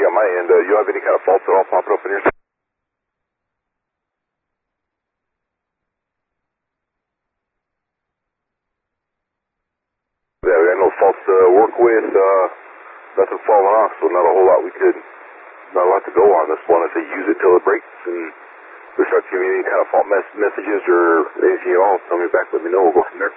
on my end. You have any kind of faults at all popping up in your... Yeah, we got no faults to work with. Nothing falling off, so not a whole lot not a lot to go on this one. I say use it till it breaks, and if you start giving me any kind of fault messages or anything at all, tell me back, let me know, we'll go from there.